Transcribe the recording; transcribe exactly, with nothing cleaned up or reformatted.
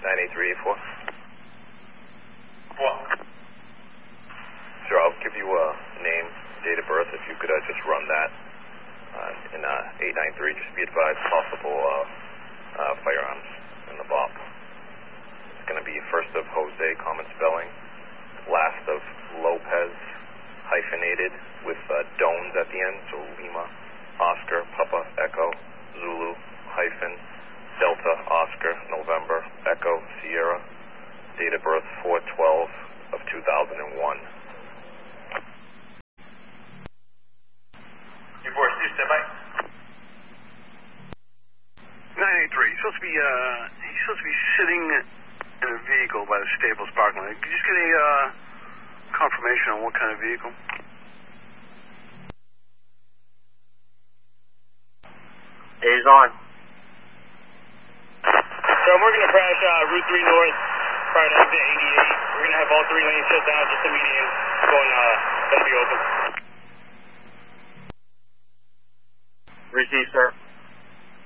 nine eight three eight four. What? Sure, I'll give you a name, date of birth, if you could uh, just run that uh, in uh, eight nine three. Just be advised, possible uh, uh, firearms in the B O P. It's going to be first of Jose, common spelling, last of Lopez, hyphenated with uh, domes at the end, so Lima, Oscar, Papa, Echo, Zulu, hyphen, Delta, Oscar, November, Echo, Sierra, date of birth four twelve of two thousand one. You boys, you stand by. nine eight three, he's supposed to be, uh, he's supposed to be sitting in a vehicle by the Staples parking lot. Could you just get a, uh, confirmation on what kind of vehicle? He's on. So I'm working to crash uh, Route three North, prior to exit eighty-eight. We're going to have all three lanes shut down, just the median going, uh, going to be open. Receive, sir.